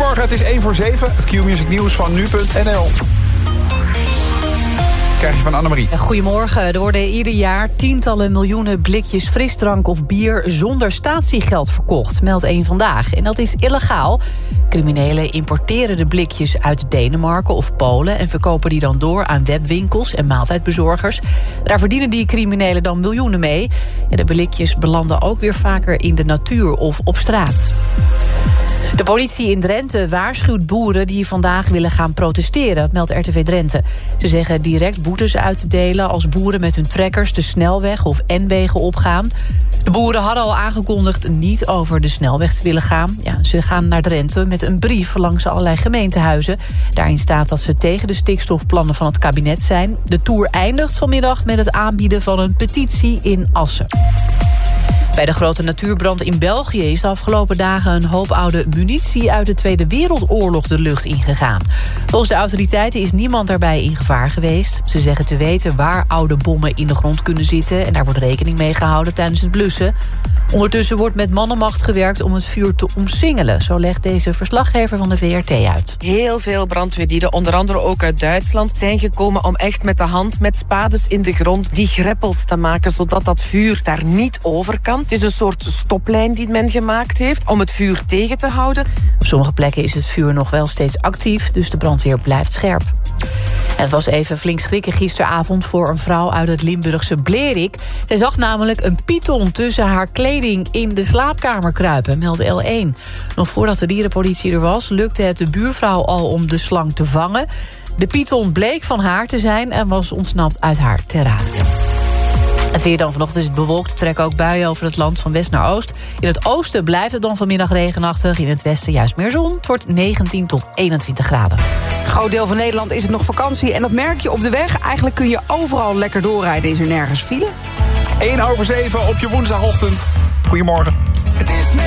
Goedemorgen, het is 1:07. Het Q-Music nieuws van nu.nl. Krijg je van Annemarie. Goedemorgen. Er worden ieder jaar tientallen miljoenen blikjes frisdrank of bier zonder statiegeld verkocht, meldt Eén Vandaag. En dat is illegaal. Criminelen importeren de blikjes uit Denemarken of Polen en verkopen die dan door aan webwinkels en maaltijdbezorgers. Daar verdienen die criminelen dan miljoenen mee. En de blikjes belanden ook weer vaker in de natuur of op straat. De politie in Drenthe waarschuwt boeren die vandaag willen gaan protesteren. Dat meldt RTV Drenthe. Ze zeggen direct boetes uit te delen als boeren met hun trekkers de snelweg of N-wegen opgaan. De boeren hadden al aangekondigd niet over de snelweg te willen gaan. Ja, ze gaan naar Drenthe met een brief langs allerlei gemeentehuizen. Daarin staat dat ze tegen de stikstofplannen van het kabinet zijn. De tour eindigt vanmiddag met het aanbieden van een petitie in Assen. Bij de grote natuurbrand in België is de afgelopen dagen een hoop oude munitie uit de Tweede Wereldoorlog de lucht ingegaan. Volgens de autoriteiten is niemand daarbij in gevaar geweest. Ze zeggen te weten waar oude bommen in de grond kunnen zitten en daar wordt rekening mee gehouden tijdens het blussen. Ondertussen wordt met mannenmacht gewerkt om het vuur te omsingelen. Zo legt deze verslaggever van de VRT uit. Heel veel brandweerlieden, onder andere ook uit Duitsland, zijn gekomen om echt met de hand, met spades in de grond, die greppels te maken, zodat dat vuur daar niet over kan. Het is een soort stoplijn die men gemaakt heeft om het vuur tegen te houden. Op sommige plekken is het vuur nog wel steeds actief, dus de brandweer blijft scherp. En het was even flink schrikken gisteravond voor een vrouw uit het Limburgse Blerik. Zij zag namelijk een python tussen haar kleding in de slaapkamer kruipen, meldt L1. Nog voordat de dierenpolitie er was, lukte het de buurvrouw al om de slang te vangen. De python bleek van haar te zijn en was ontsnapt uit haar terrarium. Het weer dan vanochtend is het bewolkt. Er trekken ook buien over het land van west naar oost. In het oosten blijft het dan vanmiddag regenachtig. In het westen juist meer zon. Het wordt 19 tot 21 graden. Een groot deel van Nederland is het nog vakantie. En dat merk je op de weg. Eigenlijk kun je overal lekker doorrijden. Is er nergens file. 1:07 op je woensdagochtend. Goedemorgen. Het is